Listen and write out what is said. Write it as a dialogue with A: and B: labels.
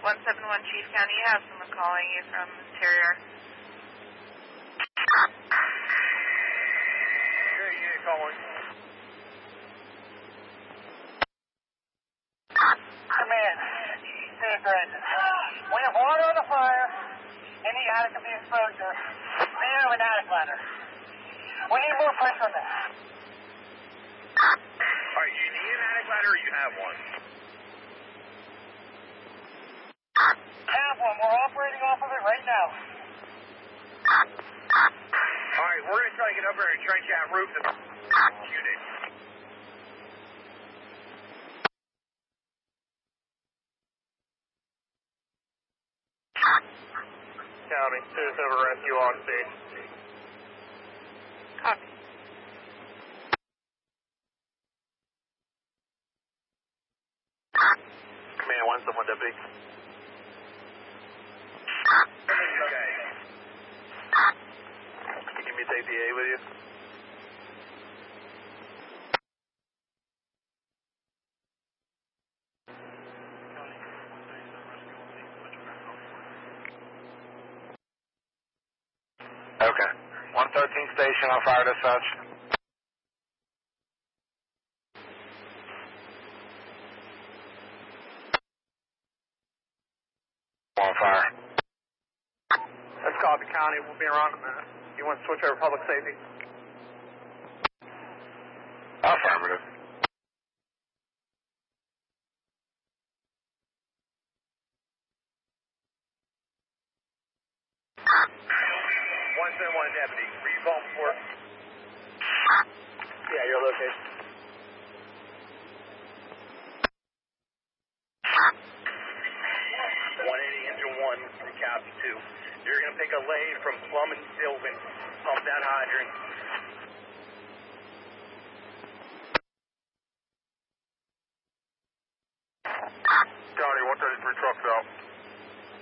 A: 171 Chief County, you have someone calling you from Interior.
B: Interior unit calling. Command, stay aggressive. We have water on the fire. Any attic can be exposed to clear of an attic ladder. We need more pressure on that.
C: Alright, you need an attic ladder or you have one?
B: Have one. We're operating off of it right now.
C: Alright, we're going to try to get up there and trench that roof to the unit.
B: County, Sarasota Rescue on scene.
A: Copy.
B: Command 171 deputy.
C: Okay.
B: Can you take the A with you?
D: Okay. 113 station on fire dispatch. On fire.
B: That's copy, County. We'll be around in a minute. You want to switch over public safety?
D: Affirmative.
C: One deputy. Were you calling for?
B: Yeah, you're located.
C: Engine 1 from Cap 2. You're going to pick a lane from Plum and Sylvan. Pump that hydrant.
B: County, 133 trucks out.